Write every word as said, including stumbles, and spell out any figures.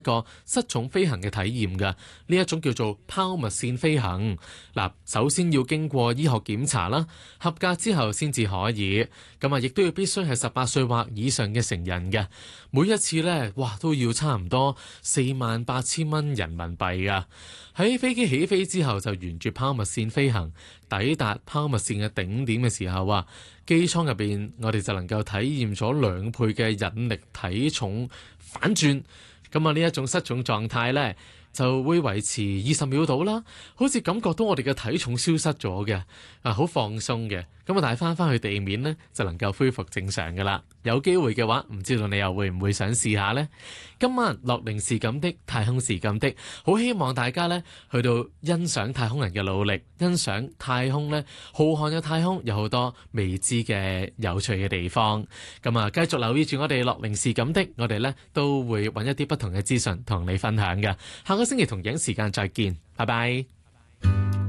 個失重飛行嘅體驗嘅，呢一種叫做拋物線飛行。嗱，首先要經過醫學檢查啦，合格之後先至可以。咁啊，亦都要必須係十八歲或以上嘅成人嘅。每一次呢，哇，都要差唔多四萬八千蚊人民幣噶。喺飛機起飛之後，就沿住拋物線飛行，抵達拋物線嘅頂點嘅時候啊，機艙入邊我哋就能夠體驗咗兩倍嘅引力體重反轉。咁啊，呢一種失重狀態呢，就會維持二十秒到啦，好似感覺到我哋嘅體重消失咗嘅，啊，好放鬆嘅。咁啊，但係翻翻去地面呢，就能夠恢復正常噶啦。有機會嘅話，唔知道你又會唔會想試下呢？今晚樂齡是咁的，太空是咁的，好希望大家呢去到欣賞太空人嘅努力，欣賞太空呢浩瀚嘅太空有好多未知嘅有趣嘅地方。咁啊，繼續留意住我哋樂齡是咁的，我哋呢都會揾一啲不同嘅資訊同你分享嘅。下個星期同樣時間再見，拜拜。